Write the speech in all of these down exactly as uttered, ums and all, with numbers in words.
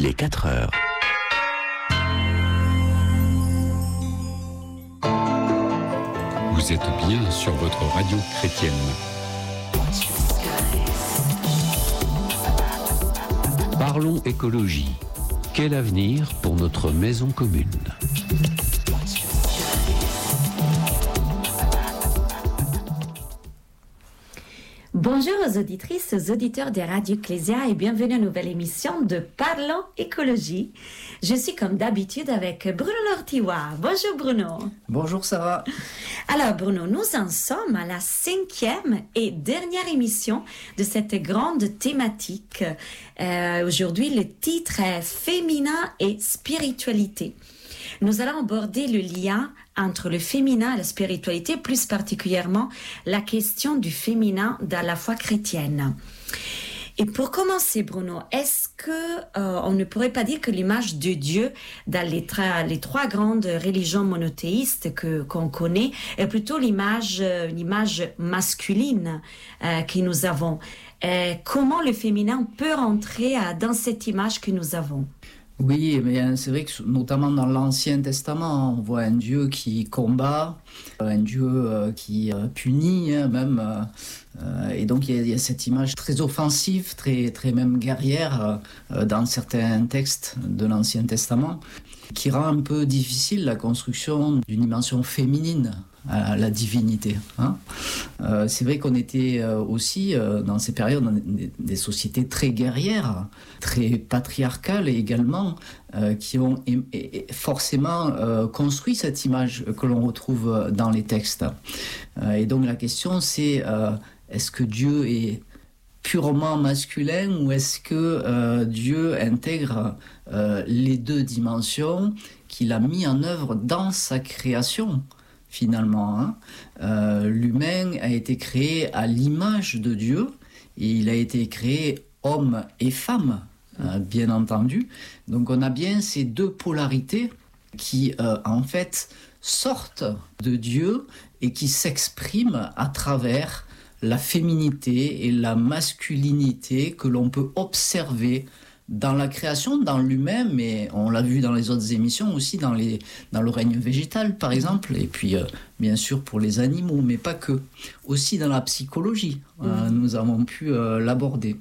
Il est quatre heures. Vous êtes bien sur votre radio chrétienne. Parlons écologie. Quel avenir pour notre maison commune ? Bonjour aux auditrices, aux auditeurs de Radio Ecclésia et bienvenue à une nouvelle émission de Parlons écologie. Je suis comme d'habitude avec Bruno Lortiwa. Bonjour Bruno. Bonjour Sarah. Alors Bruno, nous en sommes à la cinquième et dernière émission de cette grande thématique. Euh, aujourd'hui, le titre est Féminin et spiritualité. Nous allons aborder le lien entre le féminin et la spiritualité, plus particulièrement la question du féminin dans la foi chrétienne. Et pour commencer, Bruno, est-ce que euh, on ne pourrait pas dire que l'image de Dieu dans les, tra- les trois grandes religions monothéistes que qu'on connaît est plutôt l'image, euh, une image masculine euh, que nous avons. Euh, comment le féminin peut rentrer euh, dans cette image que nous avons ? Oui, mais c'est vrai que notamment dans l'Ancien Testament, on voit un Dieu qui combat, un Dieu qui punit même. Et donc il y a cette image très offensive, très, très même guerrière dans certains textes de l'Ancien Testament, qui rend un peu difficile la construction d'une dimension féminine à la divinité. Hein. Euh, c'est vrai qu'on était euh, aussi euh, dans ces périodes dans des, des sociétés très guerrières, très patriarcales également, euh, qui ont é- é- forcément euh, construit cette image que l'on retrouve dans les textes. Euh, et donc la question c'est, euh, est-ce que Dieu est purement masculin ou est-ce que euh, Dieu intègre euh, les deux dimensions qu'il a mis en œuvre dans sa création ? Finalement, hein. euh, l'humain a été créé à l'image de Dieu et il a été créé homme et femme, euh, bien entendu. Donc on a bien ces deux polarités qui, euh, en fait, sortent de Dieu et qui s'expriment à travers la féminité et la masculinité que l'on peut observer dans la création, dans l'humain, mais on l'a vu dans les autres émissions aussi, dans, les, dans le règne végétal par exemple, et puis euh, bien sûr pour les animaux, mais pas que. Aussi dans la psychologie, mmh. euh, nous avons pu euh, l'aborder.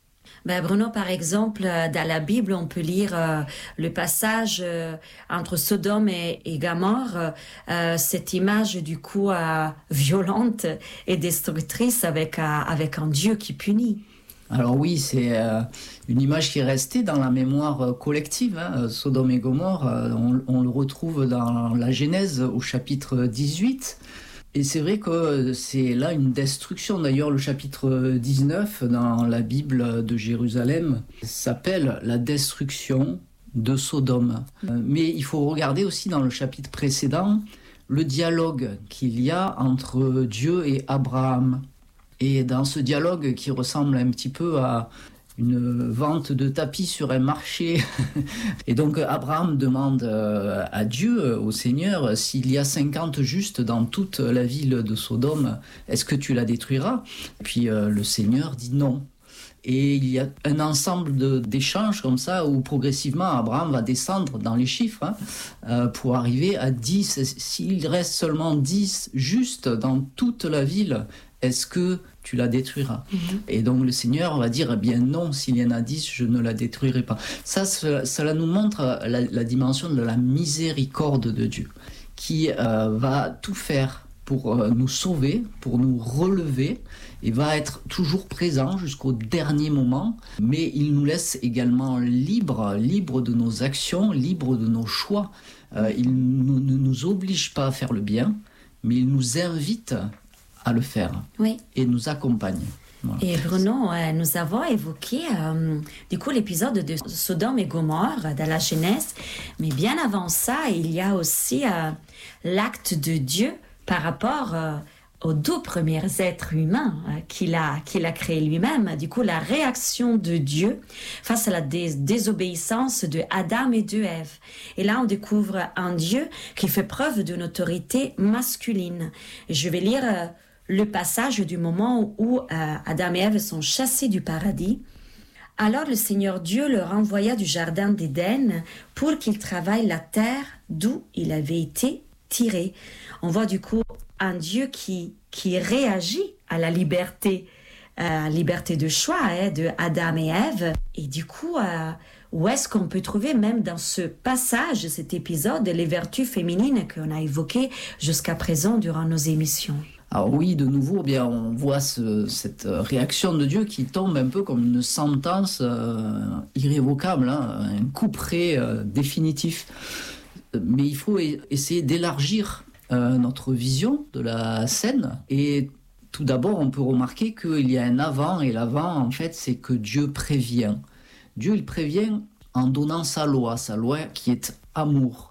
Ben Bruno, par exemple, dans la Bible, on peut lire euh, le passage euh, entre Sodome et, et Gomorrhe, euh, cette image du coup euh, violente et destructrice avec, euh, avec un Dieu qui punit. Alors oui, c'est euh, une image qui est restée dans la mémoire euh, collective. Hein. Sodome et Gomorrhe, euh, on, on le retrouve dans la Genèse au chapitre dix-huit. Et c'est vrai que c'est là une destruction. D'ailleurs, le chapitre dix-neuf dans la Bible de Jérusalem s'appelle la destruction de Sodome. Euh, mais il faut regarder aussi dans le chapitre précédent le dialogue qu'il y a entre Dieu et Abraham. Et dans ce dialogue qui ressemble un petit peu à une vente de tapis sur un marché, et donc Abraham demande à Dieu, au Seigneur, s'il y a cinquante justes dans toute la ville de Sodome, est-ce que tu la détruiras ? Puis euh, le Seigneur dit non. Et il y a un ensemble de, d'échanges comme ça où progressivement Abraham va descendre dans les chiffres hein, euh, pour arriver à dix. S'il reste seulement dix justes dans toute la ville, est-ce que tu la détruiras ? mmh. Et donc le Seigneur va dire, eh bien non, s'il y en a dix, je ne la détruirai pas. Ça, cela, cela nous montre la, la dimension de la miséricorde de Dieu, qui euh, va tout faire pour euh, nous sauver, pour nous relever, et va être toujours présent jusqu'au dernier moment, mais il nous laisse également libres, libres de nos actions, libres de nos choix. Euh, il ne nous, nous oblige pas à faire le bien, mais il nous invite à le faire oui. et nous accompagne. Voilà. Et Bruno, euh, nous avons évoqué euh, du coup l'épisode de Sodome et Gomorrhe dans la Genèse, mais bien avant ça, il y a aussi euh, l'acte de Dieu par rapport euh, aux deux premiers êtres humains euh, qu'il a, qu'il a créés lui-même. Du coup, la réaction de Dieu face à la dés- désobéissance de Adam et de Ève. Et là, on découvre un Dieu qui fait preuve d'une autorité masculine. Et je vais lire euh, le passage du moment où euh, Adam et Ève sont chassés du paradis. Alors le Seigneur Dieu leur envoya du jardin d'Éden pour qu'ils travaillent la terre d'où il avait été tiré. On voit du coup un Dieu qui, qui réagit à la liberté, euh, liberté de choix hein, de Adam et Ève. Et du coup, euh, où est-ce qu'on peut trouver même dans ce passage, cet épisode, les vertus féminines qu'on a évoquées jusqu'à présent durant nos émissions? Alors oui, de nouveau, eh bien, on voit ce, cette réaction de Dieu qui tombe un peu comme une sentence euh, irrévocable, hein, un coup près euh, définitif. Mais il faut e- essayer d'élargir euh, notre vision de la scène. Et tout d'abord, on peut remarquer qu'il y a un avant, et l'avant, en fait, c'est que Dieu prévient. Dieu, il prévient en donnant sa loi, sa loi qui est amour.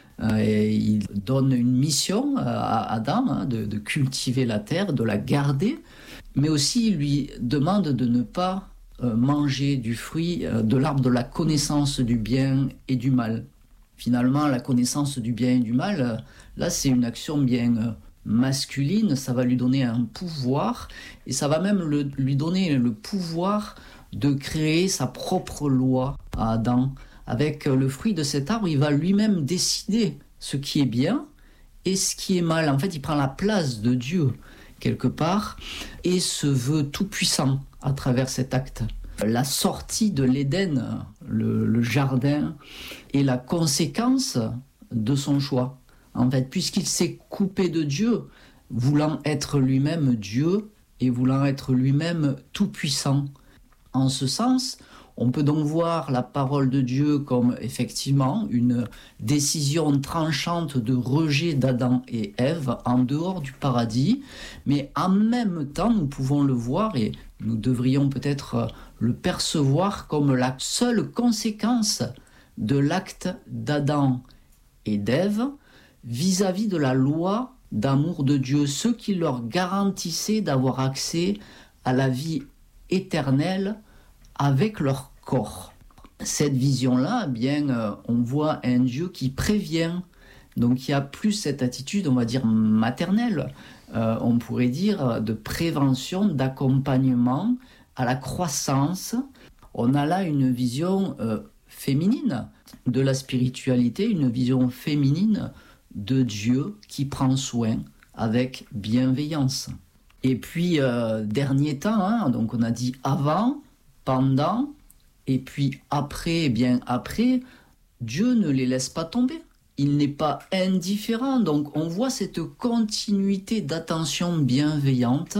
Et il donne une mission à Adam hein, de, de cultiver la terre, de la garder, mais aussi il lui demande de ne pas euh, manger du fruit euh, de l'arbre de la connaissance du bien et du mal. Finalement, la connaissance du bien et du mal, euh, là c'est une action bien euh, masculine, ça va lui donner un pouvoir, et ça va même le, lui donner le pouvoir de créer sa propre loi à Adam. Avec le fruit de cet arbre, il va lui-même décider ce qui est bien et ce qui est mal. En fait, il prend la place de Dieu, quelque part, et se veut tout-puissant à travers cet acte. La sortie de l'Éden, le, le jardin, est la conséquence de son choix. En fait, puisqu'il s'est coupé de Dieu, voulant être lui-même Dieu et voulant être lui-même tout-puissant. En ce sens, on peut donc voir la parole de Dieu comme effectivement une décision tranchante de rejet d'Adam et Ève en dehors du paradis, mais en même temps nous pouvons le voir et nous devrions peut-être le percevoir comme la seule conséquence de l'acte d'Adam et d'Ève vis-à-vis de la loi d'amour de Dieu, ce qui leur garantissait d'avoir accès à la vie éternelle avec leur corps. Cette vision-là, eh bien, euh, on voit un Dieu qui prévient. Donc il y a plus cette attitude, on va dire, maternelle, euh, on pourrait dire, de prévention, d'accompagnement à la croissance. On a là une vision euh, féminine de la spiritualité, une vision féminine de Dieu qui prend soin avec bienveillance. Et puis, euh, dernier temps, hein, donc on a dit avant, pendant, et puis après, eh bien après, Dieu ne les laisse pas tomber. Il n'est pas indifférent. Donc on voit cette continuité d'attention bienveillante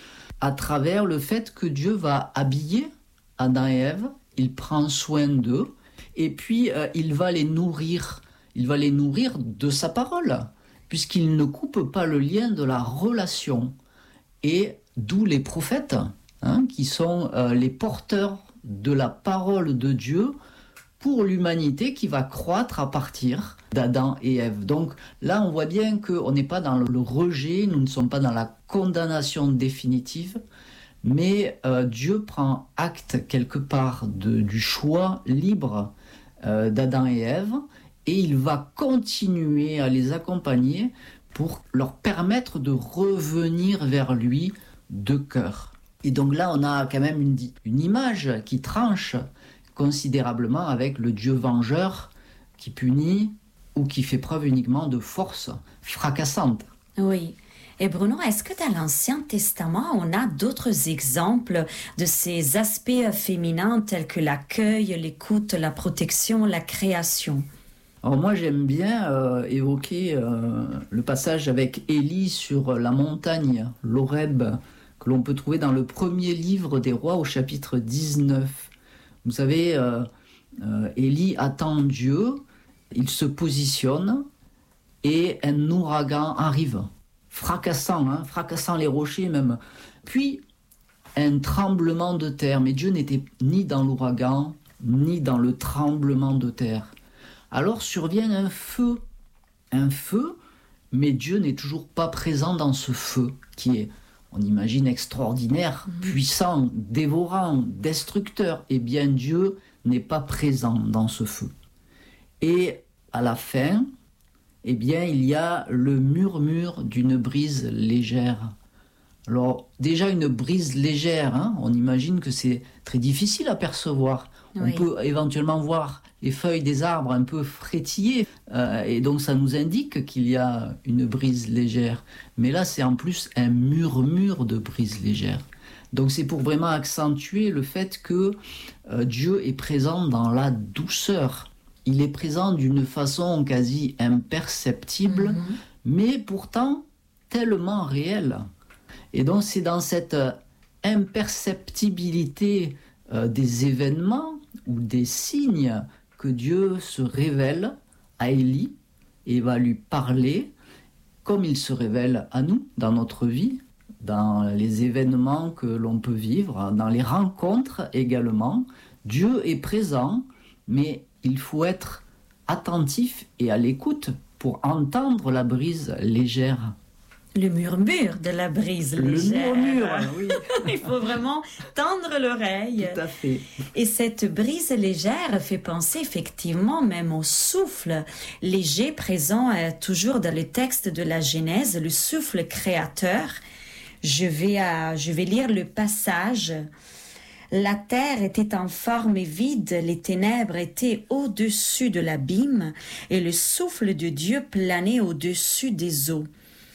à travers le fait que Dieu va habiller Adam et Ève, il prend soin d'eux, et puis euh, il va les nourrir. Il va les nourrir de sa parole, puisqu'il ne coupe pas le lien de la relation. Et d'où les prophètes, hein, qui sont euh, les porteurs de la parole de Dieu pour l'humanité qui va croître à partir d'Adam et Ève. Donc là, on voit bien qu'on n'est pas dans le rejet, nous ne sommes pas dans la condamnation définitive, mais euh, Dieu prend acte quelque part de, du choix libre euh, d'Adam et Ève, et il va continuer à les accompagner pour leur permettre de revenir vers lui de cœur. Et donc là, on a quand même une, une image qui tranche considérablement avec le Dieu vengeur qui punit ou qui fait preuve uniquement de force fracassante. Oui. Et Bruno, est-ce que dans l'Ancien Testament, on a d'autres exemples de ces aspects féminins tels que l'accueil, l'écoute, la protection, la création ? Alors moi j'aime bien euh, évoquer euh, le passage avec Élie sur la montagne, l'Horeb, que l'on peut trouver dans le premier livre des rois au chapitre dix-neuf. Vous savez, euh, euh, Élie attend Dieu, il se positionne et un ouragan arrive, fracassant, hein, fracassant les rochers même. Puis un tremblement de terre, mais Dieu n'était ni dans l'ouragan, ni dans le tremblement de terre. Alors survient un feu, un feu, mais Dieu n'est toujours pas présent dans ce feu, qui est, on imagine, extraordinaire, mmh. puissant, dévorant, destructeur. Eh bien, Dieu n'est pas présent dans ce feu. Et à la fin, eh bien, il y a le murmure d'une brise légère. Alors déjà une brise légère, hein, on imagine que c'est très difficile à percevoir. Oui. On peut éventuellement voir les feuilles des arbres un peu frétiller, euh, et donc ça nous indique qu'il y a une brise légère. Mais là, c'est en plus un murmure de brise légère. Donc c'est pour vraiment accentuer le fait que euh, Dieu est présent dans la douceur. Il est présent d'une façon quasi imperceptible, mm-hmm. mais pourtant tellement réelle. Et donc c'est dans cette imperceptibilité euh, des événements ou des signes que Dieu se révèle à Élie et va lui parler comme il se révèle à nous dans notre vie, dans les événements que l'on peut vivre, dans les rencontres également. Dieu est présent, mais il faut être attentif et à l'écoute pour entendre la brise légère. Le murmure de la brise légère. Le murmure, oui. Il faut vraiment tendre l'oreille. Tout à fait. Et cette brise légère fait penser effectivement même au souffle léger présent euh, toujours dans le texte de la Genèse, le souffle créateur. Je vais, euh, je vais lire le passage. La terre était en forme vide, les ténèbres étaient au-dessus de l'abîme et le souffle de Dieu planait au-dessus des eaux.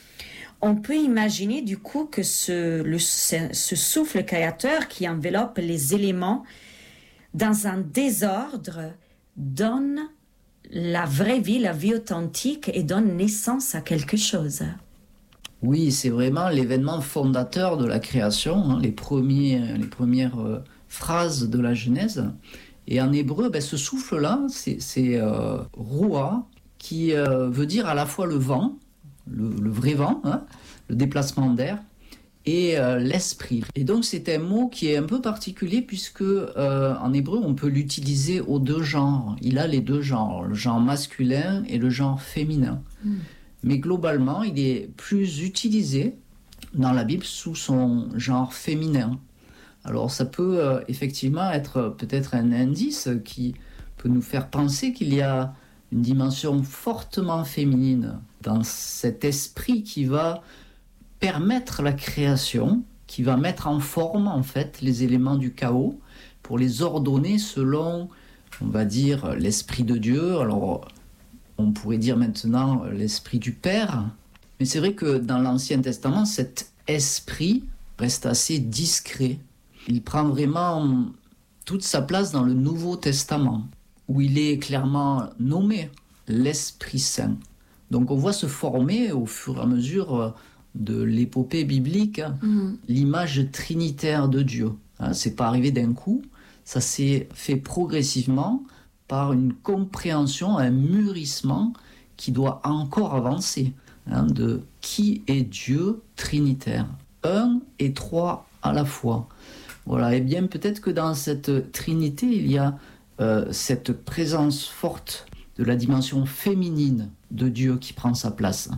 On peut imaginer du coup que ce, le, ce souffle créateur qui enveloppe les éléments dans un désordre donne la vraie vie, la vie authentique et donne naissance à quelque chose. Oui, c'est vraiment l'événement fondateur de la création, hein, les, premiers, les premières euh, phrases de la Genèse. Et en hébreu, ben, ce souffle-là, c'est, c'est euh, Roua, qui euh, veut dire à la fois le vent, le, le vrai vent, hein, le déplacement d'air, et euh, l'esprit. Et donc c'est un mot qui est un peu particulier puisque euh, en hébreu on peut l'utiliser aux deux genres. Il a les deux genres, le genre masculin et le genre féminin. Mm. Mais globalement il est plus utilisé dans la Bible sous son genre féminin. Alors ça peut euh, effectivement être peut-être un indice qui peut nous faire penser qu'il y a une dimension fortement féminine dans cet esprit qui va permettre la création, qui va mettre en forme en fait les éléments du chaos pour les ordonner selon, on va dire, l'esprit de Dieu. Alors on pourrait dire maintenant l'esprit du Père, mais c'est vrai que dans l'Ancien Testament cet esprit reste assez discret. Il prend vraiment toute sa place dans le Nouveau Testament, où il est clairement nommé l'Esprit Saint. Donc on voit se former au fur et à mesure de l'épopée biblique mmh. l'image trinitaire de Dieu. Hein, c'est pas arrivé d'un coup, ça s'est fait progressivement par une compréhension, un mûrissement qui doit encore avancer, hein, de qui est Dieu trinitaire, un et trois à la fois. Voilà, et bien peut-être que dans cette Trinité, il y a euh, cette présence forte de la dimension féminine de Dieu qui prend sa place.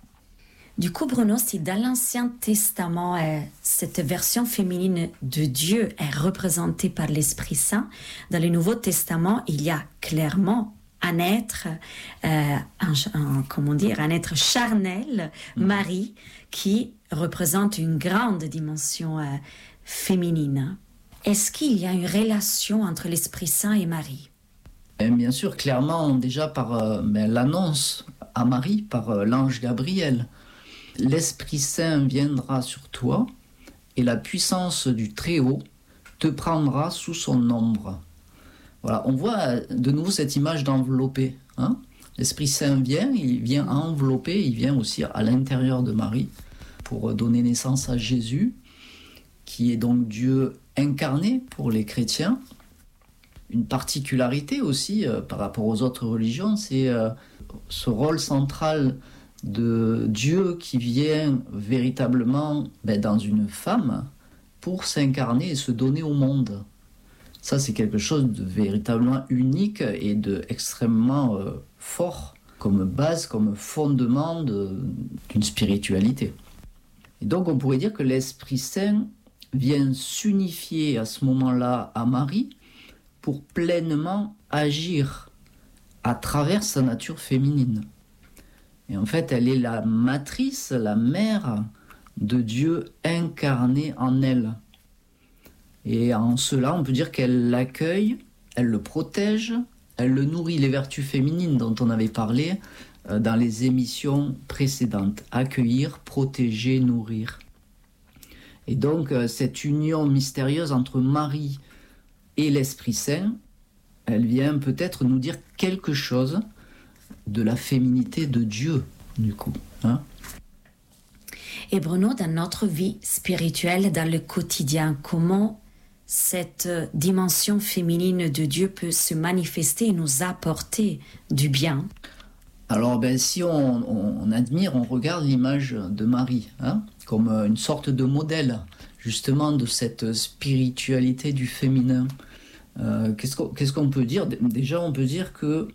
Du coup, Bruno, si dans l'Ancien Testament, euh, cette version féminine de Dieu est représentée par l'Esprit Saint, dans le Nouveau Testament, il y a clairement un être, euh, un, un, comment dire, un être charnel, mmh. Marie, qui représente une grande dimension euh, féminine. Est-ce qu'il y a une relation entre l'Esprit Saint et Marie ? Et bien sûr, clairement, déjà par euh, ben, l'annonce à Marie, par euh, l'ange Gabriel. L'Esprit Saint viendra sur toi et la puissance du Très-Haut te prendra sous son ombre. Voilà, on voit de nouveau cette image d'envelopper. Hein ? L'Esprit Saint vient, il vient envelopper, il vient aussi à l'intérieur de Marie pour donner naissance à Jésus, qui est donc Dieu incarné pour les chrétiens. Une particularité aussi euh, par rapport aux autres religions, c'est euh, ce rôle central de Dieu qui vient véritablement ben, dans une femme pour s'incarner et se donner au monde. Ça, c'est quelque chose de véritablement unique et de extrêmement euh, fort comme base, comme fondement de, d'une spiritualité. Et donc, on pourrait dire que l'Esprit Saint vient s'unifier à ce moment-là à Marie pour pleinement agir à travers sa nature féminine. Et en fait, elle est la matrice, la mère de Dieu incarné en elle. Et en cela, on peut dire qu'elle l'accueille, elle le protège, elle le nourrit, les vertus féminines dont on avait parlé dans les émissions précédentes. Accueillir, protéger, nourrir. Et donc, cette union mystérieuse entre Marie et l'Esprit Saint, elle vient peut-être nous dire quelque chose de la féminité de Dieu, du coup. Hein? Et Bruno, dans notre vie spirituelle, dans le quotidien, comment cette dimension féminine de Dieu peut se manifester et nous apporter du bien? Alors, ben, si on, on, on admire, on regarde l'image de Marie, hein, comme une sorte de modèle, justement, de cette spiritualité du féminin. Euh, qu'est-ce qu'on, qu'est-ce qu'on peut dire? Déjà, on peut dire que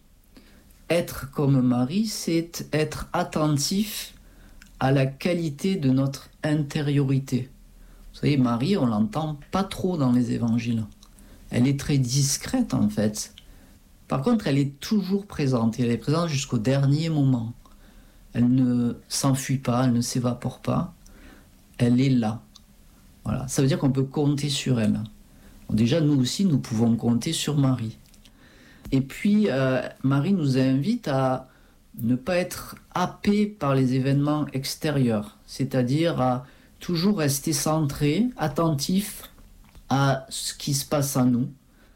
être comme Marie, c'est être attentif à la qualité de notre intériorité. Vous savez, Marie, on l'entend pas trop dans les évangiles. Elle est très discrète, en fait. Par contre, elle est toujours présente, et elle est présente jusqu'au dernier moment. Elle ne s'enfuit pas, elle ne s'évapore pas. Elle est là. Voilà. Ça veut dire qu'on peut compter sur elle. Bon, déjà, nous aussi, nous pouvons compter sur Marie. Et puis, euh, Marie nous invite à ne pas être happé par les événements extérieurs, c'est-à-dire à toujours rester centré, attentif à ce qui se passe en nous,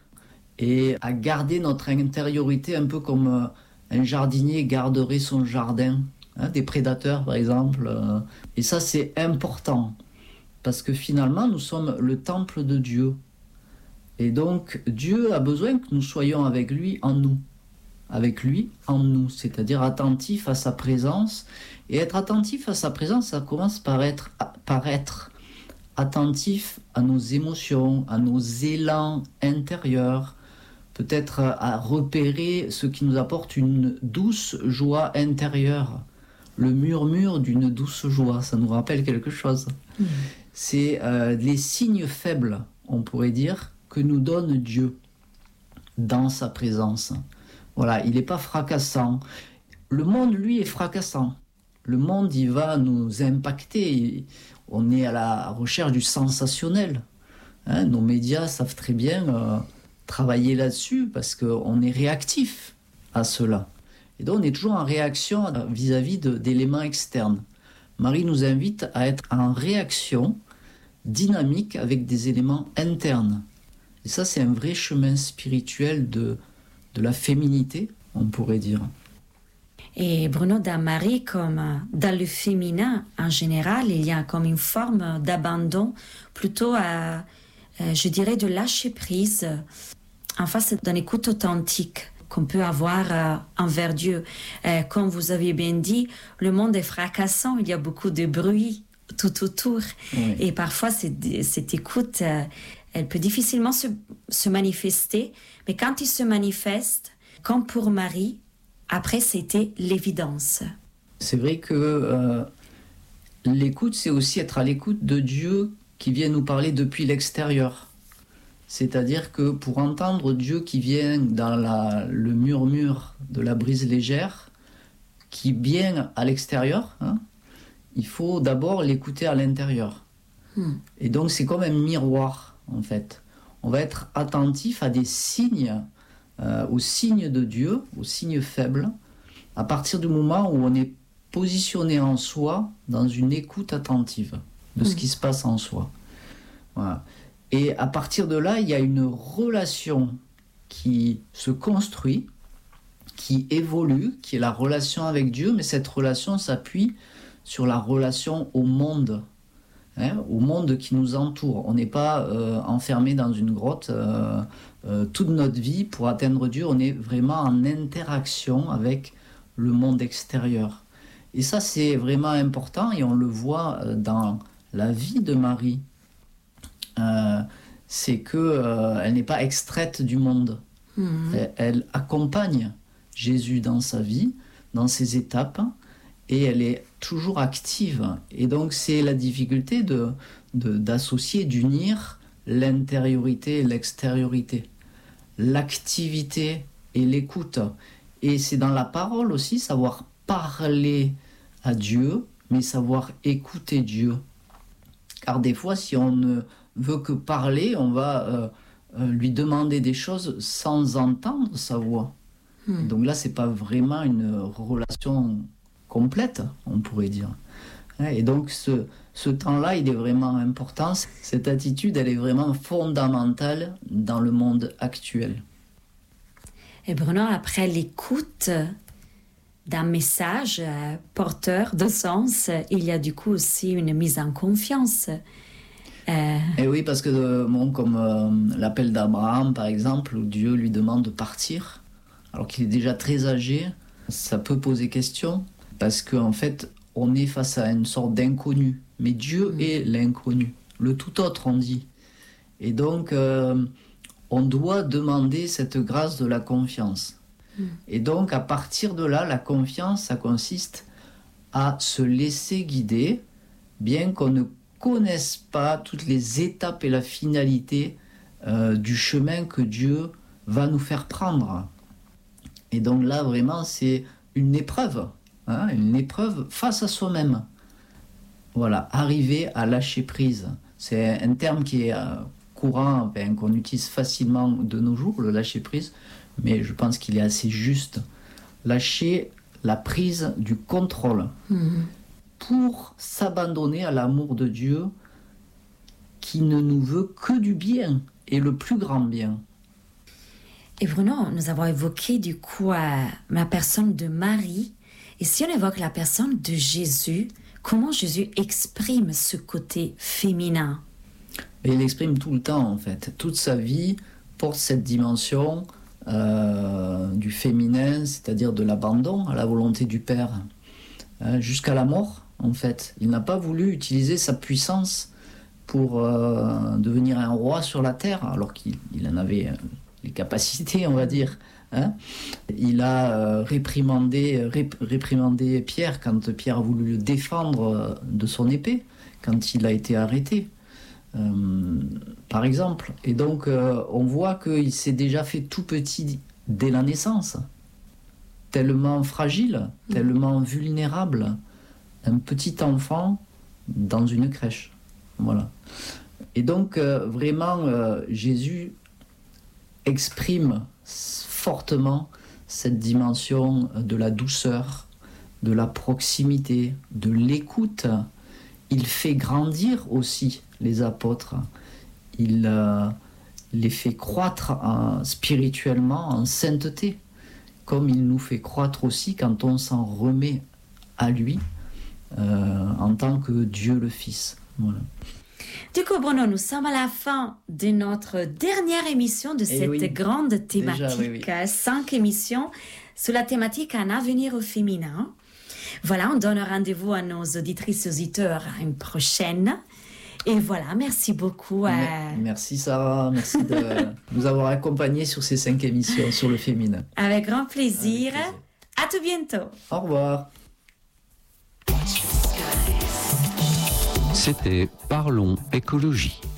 et à garder notre intériorité un peu comme un jardinier garderait son jardin, hein, des prédateurs par exemple. Et ça, c'est important, parce que finalement, nous sommes le temple de Dieu. Et donc, Dieu a besoin que nous soyons avec lui en nous, avec lui en nous, c'est-à-dire attentif à sa présence. Et être attentif à sa présence, ça commence par être, par être attentif à nos émotions, à nos élans intérieurs, peut-être à repérer ce qui nous apporte une douce joie intérieure. Le murmure d'une douce joie, ça nous rappelle quelque chose. Mmh. C'est euh, les signes faibles, on pourrait dire, que nous donne Dieu dans sa présence. Voilà, il n'est pas fracassant. Le monde, lui, est fracassant. Le monde, il va nous impacter. On est à la recherche du sensationnel. Hein, nos médias savent très bien euh, travailler là-dessus parce qu'on est réactif à cela. Et donc, on est toujours en réaction vis-à-vis de, d'éléments externes. Marie nous invite à être en réaction dynamique avec des éléments internes. Et ça, c'est un vrai chemin spirituel de, de la féminité, on pourrait dire. Et Bruno, dans Marie, comme dans le féminin en général, il y a comme une forme d'abandon, plutôt à, je dirais, de lâcher prise en face d'une écoute authentique qu'on peut avoir envers Dieu. Comme vous aviez bien dit, le monde est fracassant, il y a beaucoup de bruit tout autour. Oui. Et parfois, cette, cette écoute, elle peut difficilement se, se manifester, mais quand il se manifeste, comme pour Marie, après, c'était l'évidence. C'est vrai que euh, l'écoute, c'est aussi être à l'écoute de Dieu qui vient nous parler depuis l'extérieur. C'est-à-dire que pour entendre Dieu qui vient dans la, le murmure de la brise légère, qui vient à l'extérieur, hein, il faut d'abord l'écouter à l'intérieur. Hmm. Et donc, c'est comme un miroir, en fait. On va être attentif à des signes, euh, aux signes de Dieu, aux signes faibles, à partir du moment où on est positionné en soi dans une écoute attentive de ce mmh. qui se passe en soi. Voilà. Et à partir de là, il y a une relation qui se construit, qui évolue, qui est la relation avec Dieu, mais cette relation s'appuie sur la relation au monde, hein, au monde qui nous entoure. On n'est pas euh, enfermé dans une grotte euh, euh, toute notre vie pour atteindre Dieu, on est vraiment en interaction avec le monde extérieur. Et ça, c'est vraiment important et on le voit dans la vie de Marie. Euh, c'est qu'elle euh, n'est pas extraite du monde. Mmh. Elle, elle accompagne Jésus dans sa vie, dans ses étapes, et elle est toujours active. Et donc, c'est la difficulté de, de, d'associer, d'unir l'intériorité et l'extériorité, l'activité et l'écoute. Et c'est dans la parole aussi, savoir parler à Dieu, mais savoir écouter Dieu Car des fois, si on ne veut que parler, on va euh, euh, lui demander des choses sans entendre sa voix. Mmh. Donc là, c'est pas vraiment une relation complète, on pourrait dire. Et donc ce, ce temps-là, il est vraiment important. Cette attitude, elle est vraiment fondamentale dans le monde actuel. Et Bruno, après l'écoute d'un message euh, porteur de sens, il y a du coup aussi une mise en confiance. Euh... Et oui, parce que bon, comme euh, l'appel d'Abraham, par exemple, où Dieu lui demande de partir, alors qu'il est déjà très âgé, ça peut poser question, parce qu'en fait, on est face à une sorte d'inconnu. Mais Dieu mmh. est l'inconnu, le tout autre, on dit. Et donc, euh, on doit demander cette grâce de la confiance. Mmh. Et donc, à partir de là, la confiance, ça consiste à se laisser guider, bien qu'on ne connaisse pas toutes les étapes et la finalité euh, du chemin que Dieu va nous faire prendre. Et donc là, vraiment, c'est une épreuve. Hein, une épreuve face à soi-même. Voilà, arriver à lâcher prise. C'est un terme qui est euh, courant, ben, qu'on utilise facilement de nos jours, le lâcher prise, mais je pense qu'il est assez juste. Lâcher la prise du contrôle mmh. pour s'abandonner à l'amour de Dieu qui ne nous veut que du bien et le plus grand bien. Et Bruno, nous avons évoqué du coup euh, la personne de Marie. Et si on évoque la personne de Jésus, comment Jésus exprime ce côté féminin ? Il l'exprime tout le temps, en fait. Toute sa vie porte cette dimension euh, du féminin, c'est-à-dire de l'abandon à la volonté du Père, euh, jusqu'à la mort, en fait. Il n'a pas voulu utiliser sa puissance pour euh, devenir un roi sur la terre, alors qu'il il en avait euh, les capacités, on va dire. Hein, il a euh, réprimandé, rép- réprimandé Pierre quand Pierre a voulu le défendre euh, de son épée, quand il a été arrêté, euh, par exemple. Et donc, euh, on voit qu'il s'est déjà fait tout petit dès la naissance, tellement fragile, mmh. tellement vulnérable, un petit enfant dans une crèche. Voilà. Et donc, euh, vraiment, euh, Jésus exprime fortement cette dimension de la douceur, de la proximité, de l'écoute. Il fait grandir aussi les apôtres. Il euh, les fait croître en, spirituellement en sainteté, comme il nous fait croître aussi quand on s'en remet à lui euh, en tant que Dieu le Fils. Voilà. Du coup, Bruno, nous sommes à la fin de notre dernière émission de cette oui, grande thématique. Déjà, oui, oui. Cinq émissions sur la thématique Un avenir au féminin. Voilà, on donne rendez-vous à nos auditrices et auditeurs à une prochaine. Et voilà, merci beaucoup. À... Merci Sarah, merci de nous avoir accompagnés sur ces cinq émissions sur le féminin. Avec grand plaisir. Avec plaisir. À tout bientôt. Au revoir. C'était Parlons écologie.